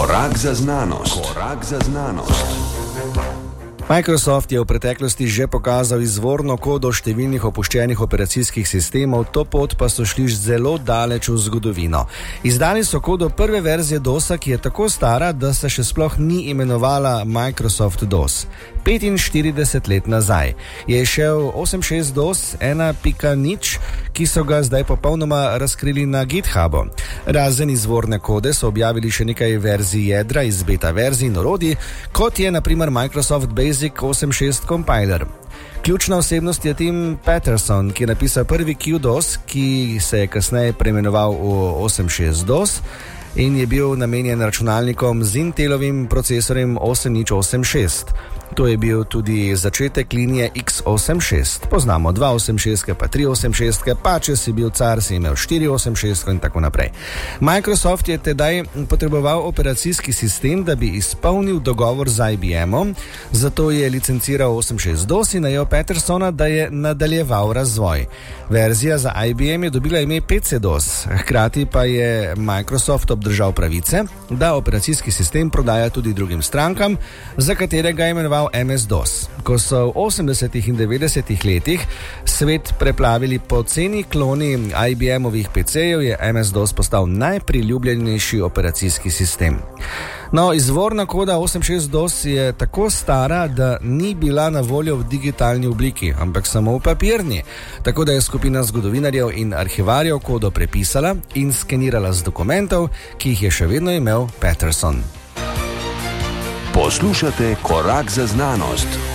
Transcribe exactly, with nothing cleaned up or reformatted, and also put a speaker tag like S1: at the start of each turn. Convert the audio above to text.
S1: Korak za znanost. Korak za znanost.
S2: Microsoft je v preteklosti že pokazal izvorno kodo številnih opuščenih operacijskih sistemov, to pot pa so šli zelo daleč v zgodovino. Izdali so kodo prve verzije DOS-a, ki je tako stara, da se še sploh ni imenovala Microsoft DOS. petinštirideset let nazaj je šel osem šest DOS ena pika nič, ki so ga zdaj popolnoma razkrili na GitHubu. Razen izvorne kode so objavili še nekaj verzij jedra iz beta verzij in orodij, kot je na primer Microsoft Basic osem šest Compiler. Ključna osebnost je Tim Patterson, ki je napisal prvi Q DOS, ki se je kasneje preimenoval v osem šest DOS in je bil namenjen računalnikom z Intelovim procesorjem osem nič osem šest. To je bil tudi začetek linije X osem šest. Poznamo dva osem šest, pa tri osem šest, pa če si bil car, si imel štiri osem šest in tako naprej. Microsoft je tedaj potreboval operacijski sistem, da bi izpolnil dogovor z I B M-om, zato je licenciral osem šest DOS in najel Pattersona, da je nadaljeval razvoj. Verzija za I B M je dobila ime P C DOS, hkrati pa je Microsoft obdržal pravice, da operacijski sistem prodaja tudi drugim strankam, za katerega je imenoval M S DOS. Ko so v osemdesetih in devetdesetih letih svet preplavili poceni kloni I B M-ovih P C-jev, je M S DOS postal najpriljubljenejši operacijski sistem. No, izvorna koda osem šest DOS je tako stara, da ni bila na voljo v digitalni obliki, ampak samo v papirni. Tako da je skupina zgodovinarjev in arhivarjev kodo prepisala in skenirala z dokumentov, ki jih je še vedno imel Patterson.
S1: Poslušate Korak za znanost.